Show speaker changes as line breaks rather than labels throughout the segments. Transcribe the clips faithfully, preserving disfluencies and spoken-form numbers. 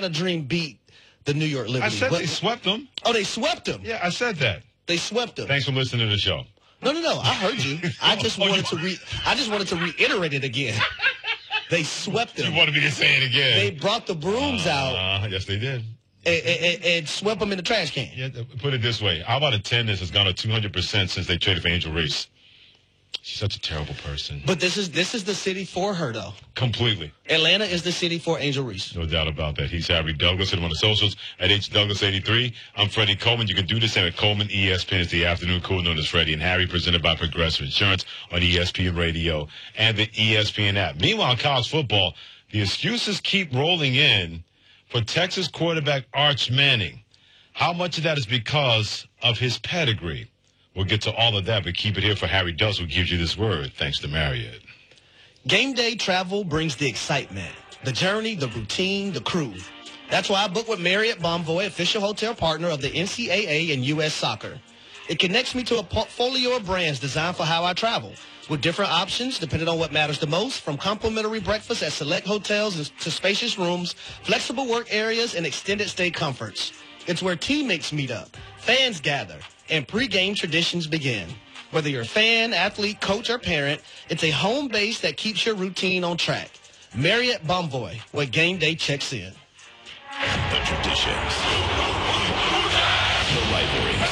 Atlanta Dream beat the New York Liberty.
I said
but,
they swept them.
Oh, they swept them.
Yeah, I said that.
They swept them.
Thanks for listening to the show.
No, no, no. I heard you. I just
oh,
wanted
you...
to re. I just wanted to reiterate it again. They swept them.
You wanted me to say it again.
They brought the brooms
uh,
out.
Yes, they did.
And, and, and swept them in the trash can.
Yeah, put it this way. How about attendance has gone up two hundred percent since they traded for Angel Reese? She's such a terrible person.
But this is this is the city for her, though.
Completely.
Atlanta is the city for Angel Reese.
No doubt about that. He's Harry Douglas. Hit him on the socials at H Douglas eighty-three. I'm Freddie Coleman. You can do this at Coleman E S P N. It's the afternoon cool known as Freddie and Harry, presented by Progressive Insurance on E S P N Radio and the E S P N app. Meanwhile, in college football, the excuses keep rolling in for Texas quarterback Arch Manning. How much of that is because of his pedigree? We'll get to all of that, but keep it here for Harry Douglas, who gives you this word, thanks to Marriott.
Game day travel brings the excitement, the journey, the routine, the crew. That's why I booked with Marriott Bonvoy, official hotel partner of the N C double A and U S Soccer. It connects me to a portfolio of brands designed for how I travel, with different options depending on what matters the most, from complimentary breakfast at select hotels to spacious rooms, flexible work areas, and extended stay comforts. It's where teammates meet up, fans gather, and pregame traditions begin. Whether you're a fan, athlete, coach, or parent, it's a home base that keeps your routine on track. Marriott Bonvoy, where game day checks in.
The traditions, the rivalries,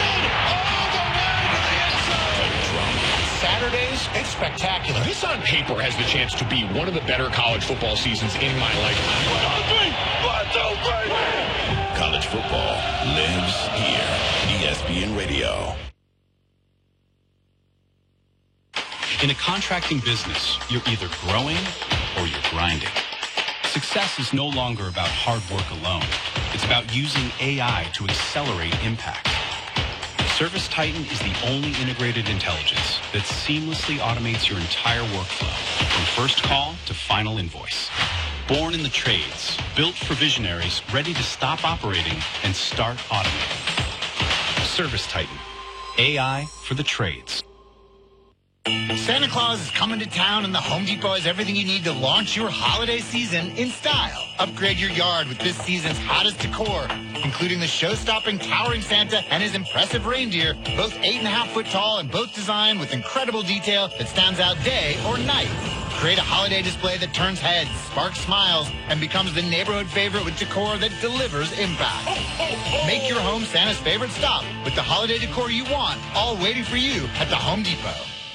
the drama.
Saturdays, it's spectacular. This on paper has the chance to be one of the better college football seasons in my lifetime.
One, two, three. One, two, three. College football lives here. E S P N Radio.
In a contracting business, you're either growing or you're grinding. Success is no longer about hard work alone. It's about using A I to accelerate impact. ServiceTitan is the only integrated intelligence that seamlessly automates your entire workflow, from first call to final invoice. Born in the trades, built for visionaries ready to stop operating and start automating. ServiceTitan, A I for the trades.
Santa Claus is coming to town, and the Home Depot has everything you need to launch your holiday season in style. Upgrade your yard with this season's hottest decor, including the show-stopping towering Santa and his impressive reindeer, both eight and a half foot tall and both designed with incredible detail that stands out day or night. Create a holiday display that turns heads, sparks smiles, and becomes the neighborhood favorite with decor that delivers impact. Make your home Santa's favorite stop with the holiday decor you want, all waiting for you at the Home Depot.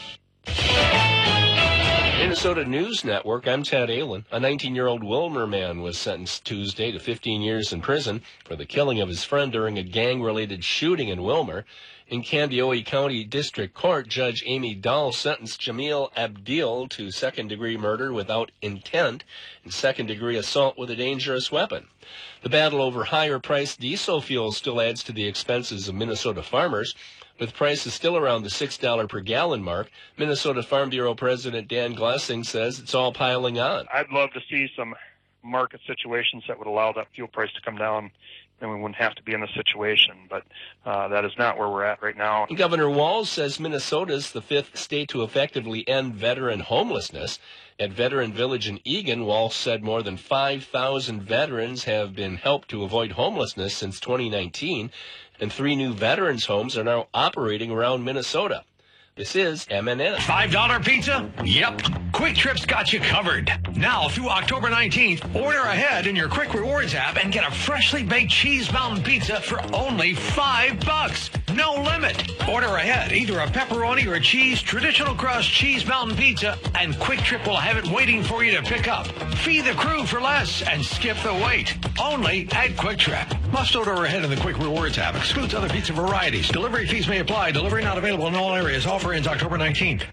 Minnesota News Network, I'm Ted Allen. A nineteen-year-old Willmar man was sentenced Tuesday to fifteen years in prison for the killing of his friend during a gang-related shooting in Willmar. In Candiotty County District Court, Judge Amy Dahl sentenced Jamil Abdil to second-degree murder without intent and second-degree assault with a dangerous weapon. The battle over higher-priced diesel fuel still adds to the expenses of Minnesota farmers. With prices still around the six dollars per gallon mark, Minnesota Farm Bureau President Dan Glessing says it's all piling on.
I'd love to see some market situations that would allow that fuel price to come down, then we wouldn't have to be in this situation. But uh, that is not where we're at right now.
Governor Walz says Minnesota's the fifth state to effectively end veteran homelessness. At Veteran Village in Eagan, Walz said more than five thousand veterans have been helped to avoid homelessness since twenty nineteen, and three new veterans' homes are now operating around Minnesota. This is M N N.
five dollar pizza? Yep. Quick Trip's got you covered. Now through October nineteenth, order ahead in your Quick Rewards app and get a freshly baked Cheese Mountain pizza for only five bucks. No limit. Order ahead, either a pepperoni or a cheese traditional crust Cheese Mountain pizza, and Quick Trip will have it waiting for you to pick up. Feed the crew for less and skip the wait. Only at Quick Trip. Must order ahead in the Quick Rewards app. Excludes other pizza varieties. Delivery fees may apply. Delivery not available in all areas. Offer ends October nineteenth.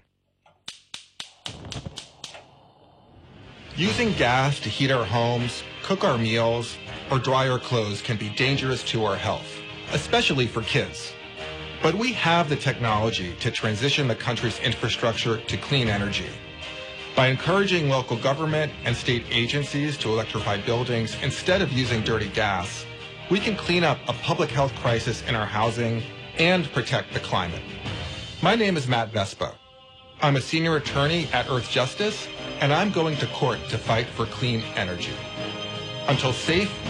Using gas to heat our homes, cook our meals, or dry our clothes can be dangerous to our health, especially for kids. But we have the technology to transition the country's infrastructure to clean energy. By encouraging local government and state agencies to electrify buildings instead of using dirty gas, we can clean up a public health crisis in our housing and protect the climate. My name is Matt Vespa. I'm a senior attorney at Earth Justice, and I'm going to court to fight for clean energy. Until safe,